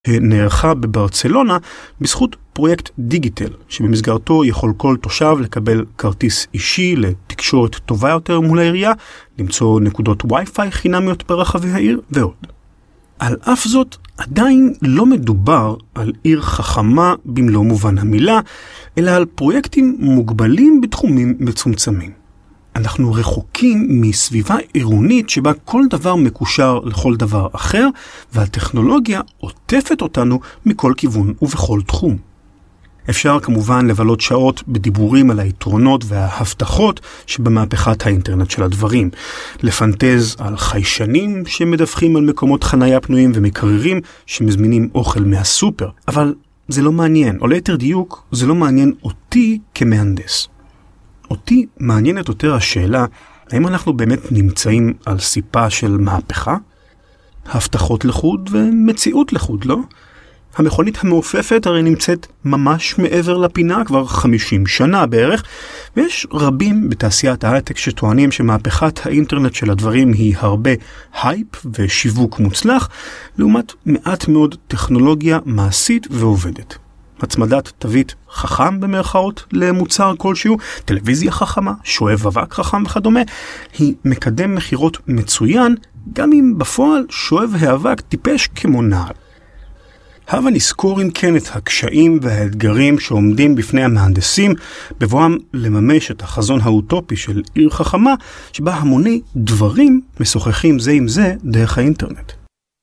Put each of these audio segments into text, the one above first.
נערכה בברצלונה בזכות פרויקט דיגיטל, שבמסגרתו יכול כל תושב לקבל כרטיס אישי לתקשורת טובה יותר מול העירייה, למצוא נקודות וי-פיי חינמיות ברחבי העיר ועוד. על אף זאת, עדיין לא מדובר על עיר חכמה במלוא מובן המילה, אלא על פרויקטים מוגבלים בתחומים מצומצמים. אנחנו רחוקים מסביבה עירונית שבה כל דבר מקושר לכל דבר אחר, והטכנולוגיה עוטפת אותנו מכל כיוון ובכל תחום. אפשר כמובן לבלות שעות בדיבורים על היתרונות וההבטחות שבמהפכת האינטרנט של הדברים. לפנטז על חיישנים שמדווחים על מקומות חנייה פנויים ומקררים שמזמינים אוכל מהסופר. אבל זה לא מעניין, או ליתר דיוק, זה לא מעניין אותי כמהנדס. אותי מעניינת יותר השאלה, האם אנחנו באמת נמצאים על סיפה של מהפכה? הבטחות לחוד ומציאות לחוד, לא? המכונית המעופפת הרי נמצאת ממש מעבר לפינה כבר 50 שנה בערך, ויש רבים בתעשיית ההייטק שטוענים שמהפכת האינטרנט של הדברים היא הרבה הייפ ושיווק מוצלח, לעומת מעט מאוד טכנולוגיה מעשית ועובדת. הצמדת תווית חכם במרכאות למוצר כלשהו, טלוויזיה חכמה, שואב אבק חכם וכדומה, היא מקדם מחירות מצוין, גם אם בפועל שואב האבק טיפש כמו נעל. הבה נזכור אם כן את הקשיים והאתגרים שעומדים בפני המהנדסים בבואם לממש את החזון האוטופי של עיר חכמה, שבה המוני דברים משוחחים זה עם זה דרך האינטרנט.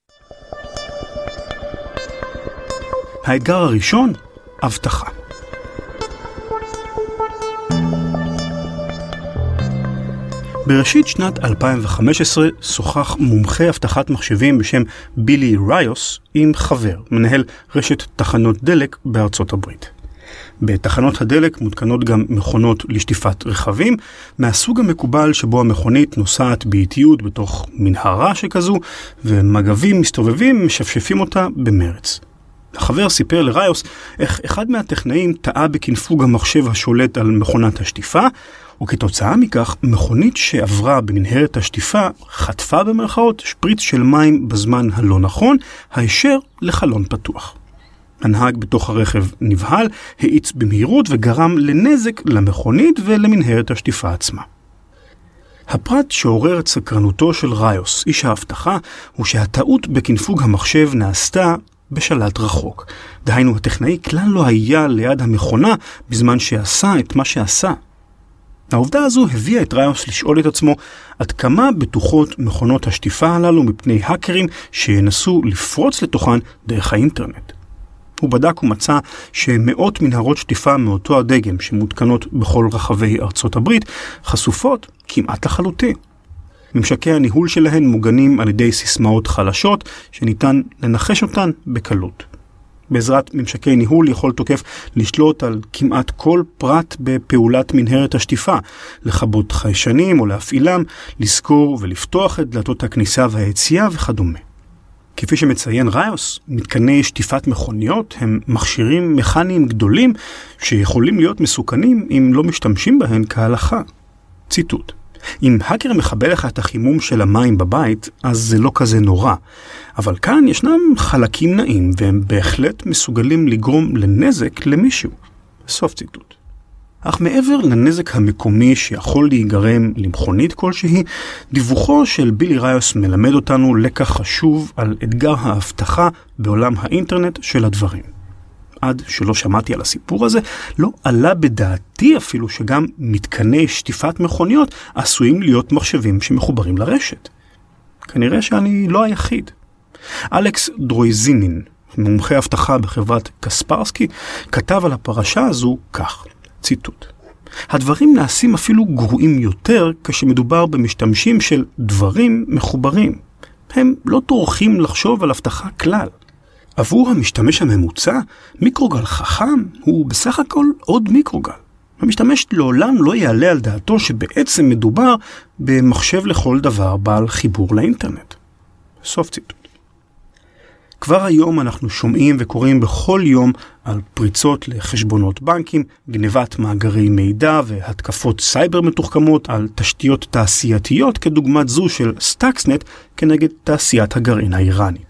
האתגר הראשון, אבטחה. בראשית שנת 2015 שוחח מומחה אבטחת מחשבים בשם בילי ריוס עם חבר, מנהל רשת תחנות דלק בארצות הברית. בתחנות הדלק מותקנות גם מכונות לשטיפת רכבים, מהסוג המקובל שבו המכונית נוסעת באיטיות בתוך מנהרה שכזו, ומגבים מסתובבים משפשפים אותה במרץ. החבר סיפר לריוס איך אחד מהטכנאים טעה בכנפוג המחשב השולט על מכונת השטיפה, וכתוצאה מכך מכונית שעברה במנהרת השטיפה חטפה במרכאות שפריץ של מים בזמן הלא נכון, הישר לחלון פתוח. הנהג בתוך הרכב נבהל, האיץ במהירות וגרם לנזק למכונית ולמנהרת השטיפה עצמה. הפרט שעורר את סקרנותו של ריוס, איש האבטחה, הוא שהטעות בכנפוג המחשב נעשתה בשלט רחוק. דהיינו, הטכנאי כלל לא היה ליד המכונה בזמן שעשה את מה שעשה. העובדה הזו הביאה את ריוס לשאול את עצמו עד כמה בטוחות מכונות השטיפה הללו מפני האקרים שינסו לפרוץ לתוכן דרך האינטרנט. הוא בדק ומצא שמאות מנהרות שטיפה מאותו הדגם שמותקנות בכל רחבי ארצות הברית חשופות כמעט לחלוטין. ממשקי הניהול שלהן מוגנים על ידי סיסמאות חלשות שניתן לנחש אותן בקלות. בעזרת ממשקי ניהול יכול תוקף לשלוט על כמעט כל פרט בפעולת מנהרת השטיפה, לכבות חיישנים או להפעילם, לזכור ולפתוח את דלתות הכניסה והיציאה וכדומה. כפי שמציין ריוס, מתקני שטיפת מכוניות הם מכשירים מכניים גדולים שיכולים להיות מסוכנים אם לא משתמשים בהן כהלכה. ציטוט: אם האקר מחבל לך את החימום של המים בבית, אז זה לא כזה נורא. אבל כאן ישנם חלקים נעים, והם בהחלט מסוגלים לגרום לנזק למישהו. סוף ציטוט. אך מעבר לנזק המקומי שיכול להיגרם למכונית כלשהי, דיווחו של בילי ריוס מלמד אותנו לקח חשוב על אתגר האבטחה בעולם האינטרנט של הדברים. עד שלא שמעתי על הסיפור הזה, לא עלה בדעתי אפילו שגם מתקני שטיפת מכוניות עשויים להיות מחשבים שמחוברים לרשת. כנראה שאני לא היחיד. אלכס דרויזינין, מומחה אבטחה בחברת קספרסקי, כתב על הפרשה הזו כך, ציטוט: הדברים נעשים אפילו גרועים יותר כשמדובר במשתמשים של דברים מחוברים. הם לא טורחים לחשוב על אבטחה כלל. עבור המשתמש הממוצע, מיקרוגל חכם הוא בסך הכל עוד מיקרוגל. המשתמש לעולם לא יעלה על דעתו שבעצם מדובר במחשב לכל דבר בעל חיבור לאינטרנט. סוף ציטוט. כבר היום אנחנו שומעים וקוראים בכל יום על פריצות לחשבונות בנקים, גנבת מאגרי מידע והתקפות סייבר מתוחכמות על תשתיות תעשייתיות כדוגמת זו של סטאקסנט כנגד תעשיית הגרעין האיראנית.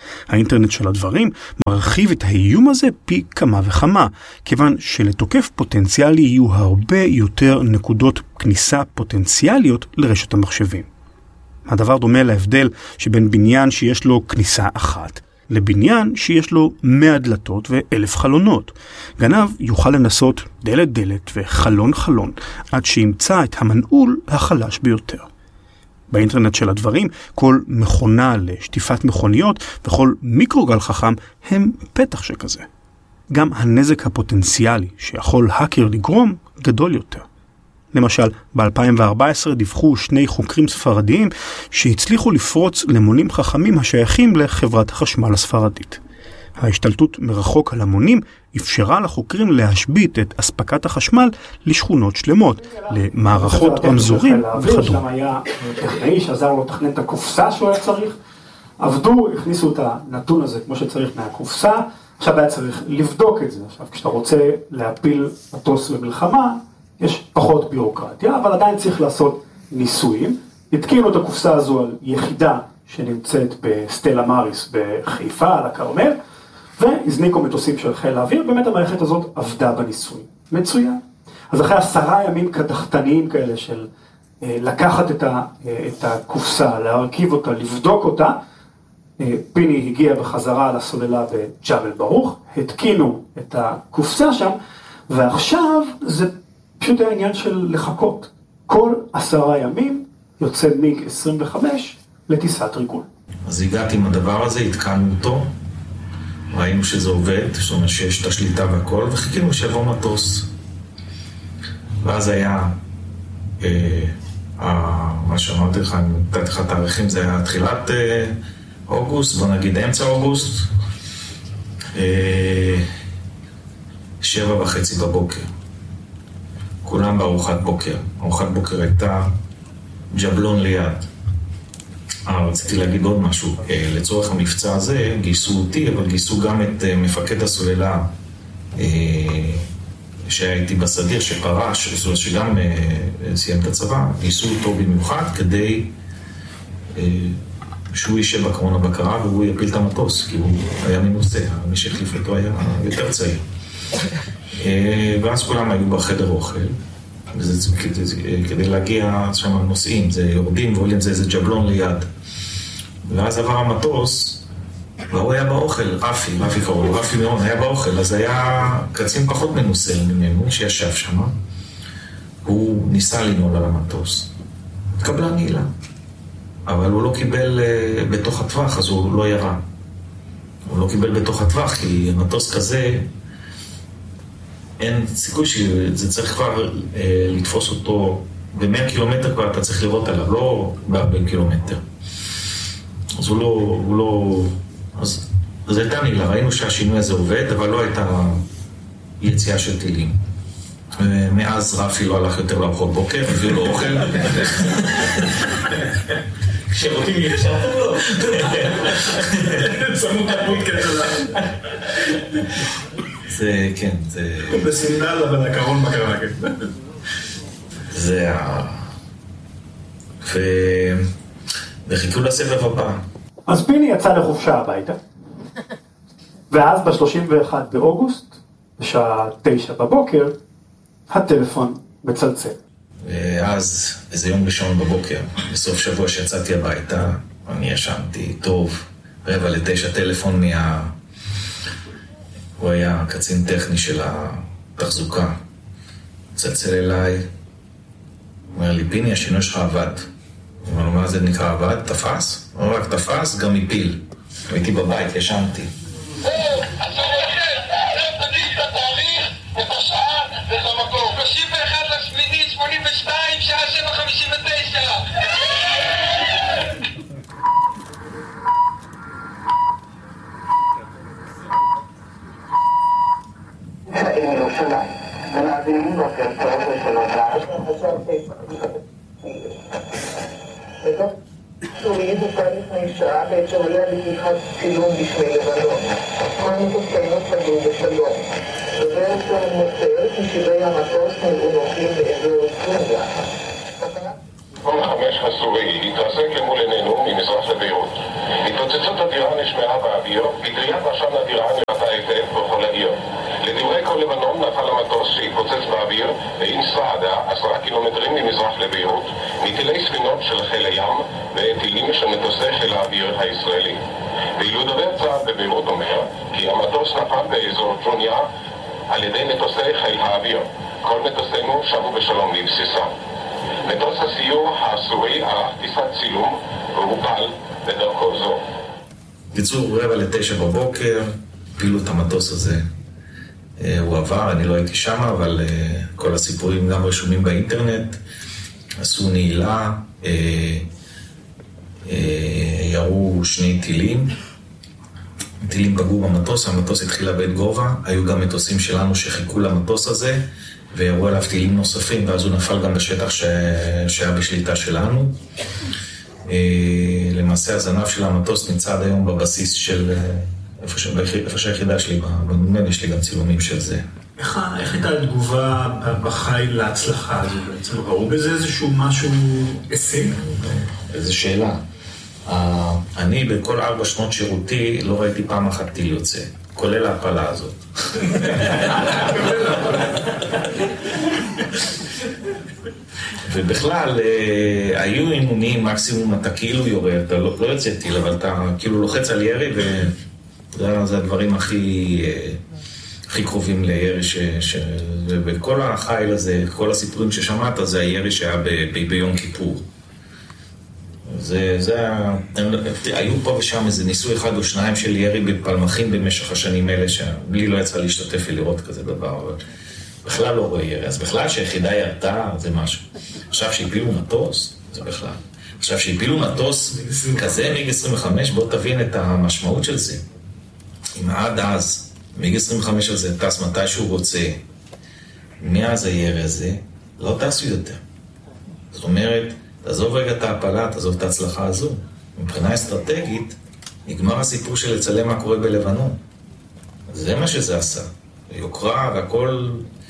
האינטרנט של הדברים מרחיב את האיום הזה פי כמה וכמה, כיוון שלתוקף פוטנציאלי יהיו הרבה יותר נקודות כניסה פוטנציאליות לרשת המחשבים. הדבר דומה להבדל שבין בניין שיש לו כניסה אחת, לבניין שיש לו 100 דלתות ו1,000 חלונות. גנב יוכל לנסות דלת דלת וחלון חלון, עד שימצא את המנעול החלש ביותר. באינטרנט של הדברים, כל מכונה לשטיפת מכוניות וכל מיקרוגל חכם הם פתח שכזה. גם הנזק הפוטנציאלי שיכול האקר לגרום גדול יותר. למשל, ב-2014 דיווחו 2 חוקרים ספרדיים שהצליחו לפרוץ למונים חכמים השייכים לחברת החשמל הספרדית. ההשתלטות מרחוק על המונים אפשרה לחוקרים להשבית את אספקת החשמל לשכונות שלמות, למערכות רמזורים וכדומה. היה טכנאי שעזר לו לתכנן את הקופסה שהוא היה צריך. עבדו, הכניסו את הנתון הזה כמו שצריך מהקופסה, עכשיו היה צריך לבדוק את זה. עכשיו, כשאתה רוצה להפיל מטוס במלחמה, יש פחות ביורוקרטיה, אבל עדיין צריך לעשות ניסויים. התקינו את הקופסה הזו על יחידה שנמצאת בסטלה מאריס בחיפה, על הכרמל, והזניקו מטוסים של חיל האוויר. באמת המערכת הזאת עבדה בניסוי. מצוין. אז אחרי 10 ימים קדחתניים כאלה של לקחת את הקופסה, להרכיב אותה, לבדוק אותה, פיני הגיע בחזרה לסוללה בג'בל ברוך, התקינו את הקופסה שם, ועכשיו זה פשוט היה עניין של לחכות. כל 10 ימים יוצא מיג 25 לטיסת ריגול. אז הגעתי עם הדבר הזה, התקנו אותו, ראינו שזה עובד, זאת אומרת שיש את השליטה והכל, וחיכינו שיבוא מטוס. ואז היה, מה שאמרתי לך, אני נתתי לך תאריכים, זה היה תחילת אוגוסט, בוא נגיד אמצע אוגוסט, 7:30 בבוקר. כולם בארוחת בוקר. ארוחת בוקר הייתה ג'בלון ליד. רציתי להגיד עוד משהו. לצורך המבצע הזה גייסו אותי, אבל גייסו גם את מפקד הסוללה שהייתי בסדיר, שפרש, זאת אומרת שגם סיים את הצבא, גייסו אותו במיוחד כדי שהוא יישב בקרון הבקרה והוא יפיל את המטוס, כי הוא היה מנוסה, מי שהחליף אותו היה יותר צעיר. ואז כולם היו בחדר אוכל, כדי להגיע שם נוסעים, זה יורדים ועולים, זה איזה ג'בלון ליד. ואז עבר המטוס, והוא היה באוכל, רפי קראו, רפי מירון היה באוכל, אז היה קצין פחות מנוסה ממנו שישב שם, הוא ניסה לנעול על המטוס, התקבלה נעילה, אבל הוא לא קיבל בתוך הטווח, אז הוא לא ירה. הוא לא קיבל בתוך הטווח, כי מטוס כזה, אין סיכוי שזה צריך כבר לתפוס אותו ב-100 קילומטר כבר אתה צריך לראות עליו, לא ב-40 קילומטר. אז הוא לא... אז הייתה נעילה, ראינו שהשינוי הזה עובד, אבל לא הייתה יציאה של טילים. מאז רפי לא הלך יותר לארוחות בוקר, הביאו לו אוכל. כשרותים לי אפשר לו. צמוד תמות כתולה. זה, כן, זה... בסינדל, אבל הקרון בקרה, כן. זה וחיכו לסבב הבא. אז פיני יצא לחופשה הביתה, ואז ב-31 באוגוסט, בשעה 9 בבוקר, הטלפון מצלצל. ואז, איזה יום ראשון בבוקר, בסוף שבוע שיצאתי הביתה, אני ישנתי טוב, 8:45 טלפון הוא היה קצין טכני של התחזוקה. צלצל אליי, אומר לי, פיני, השינוי שלך עבד. הוא אומר לו, מה זה נקרא עבד? תפס? הוא אומר, רק תפס, גם הפיל. הייתי בבית, ישנתי. זהו, אז הוא אומר, תגיד את התאריך, את השעה ואת המקום. 31/8/82, שעה 7:59. העיר ירושלים, ומעבירים בוקר טוב ושלום רב. סורית הוקם לפני שעה בעת שעולה לקיחת צילום בשמי לבנון. כל מטוסנו סגור בשלום. דובר ראשון מוסר כי שירי המטוס נראו נוחים באזור סוריה. כל 5 הסורי התרסק למול עינינו ממזרח לביירות. התרוצצות הדירה נשמעה באוויר, פטריית עשן אדירה נראתה היטב בכל העיר. לדברי כל לבנון נפל המטוס שהתפוצץ באוויר בעין סעדה, 10 קילומטרים ממזרח לביירות, מטילי ספינות של חיל הים וטילים של מטוסי חיל האוויר הישראלי. ואילו דובר צה"ל בביירות אומר כי המטוס נפל באזור ג'וניה על ידי מטוסי חיל האוויר. כל מטוסינו שבו בשלום לבסיסם. מטוס הסיור הסורי ערך טיסת צילום והופל בדרכו זו. קיצור, 8:45 בבוקר, פעילו את המטוס הזה. הוא עבר, אני לא הייתי שם, אבל כל הסיפורים גם רשומים באינטרנט. עשו נעילה, ירו 2 טילים. טילים פגעו במטוס, המטוס התחיל לאבד גובה. היו גם מטוסים שלנו שחיכו למטוס הזה, וירו עליו טילים נוספים, ואז הוא נפל גם בשטח שהיה בשליטה שלנו. למעשה הזנב של המטוס נמצא עד היום בבסיס של איפה שהיחידה שלי, בנומן יש לי גם צילומים של זה. איך הייתה התגובה בחיל להצלחה הזו בעצם? ראו בזה איזשהו משהו הישג? איזו שאלה. אני בכל 4 שנות שירותי לא ראיתי פעם אחת טיל יוצא, כולל ההפלה הזאת. ובכלל, היו אימונים, מקסימום אתה כאילו יורה, אתה לא יוצא טיל, אבל אתה כאילו לוחץ על ירי, וזה הדברים הכי קרובים לירי, ובכל החיל הזה, כל הסיפורים ששמעת, זה הירי שהיה ביום כיפור. היו פה ושם איזה ניסוי 1 או 2 של ירי בפלמחים במשך השנים האלה, שבלי לא יצא להשתתף ולראות כזה דבר, אבל בכלל לא רואה ירי. אז בכלל שהיחידה ירתה זה משהו. עכשיו שהפילו מטוס, זה בכלל. עכשיו שהפילו מטוס כזה מיג 25, בוא תבין את המשמעות של זה. אם עד אז מיג 25 הזה טס מתי שהוא רוצה, מאז הירי הזה לא טסו יותר. זאת אומרת, תעזוב רגע את ההפלה, תעזוב את ההצלחה הזו. מבחינה אסטרטגית, נגמר הסיפור של לצלם מה קורה בלבנון. זה מה שזה עשה. יוקרה והכל,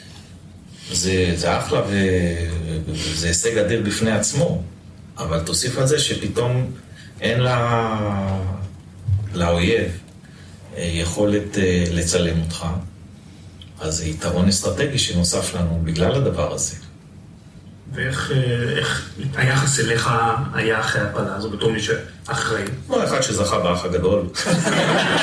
זה אחלה וזה הישג אדיר בפני עצמו. אבל תוסיף על זה שפתאום אין לאויב יכולת לצלם אותך. אז זה יתרון אסטרטגי שנוסף לנו בגלל הדבר הזה. ואיך היחס אליך היה אחרי הפלה הזו בתור מי שאחראי? כמו אחד שזכה באח הגדול.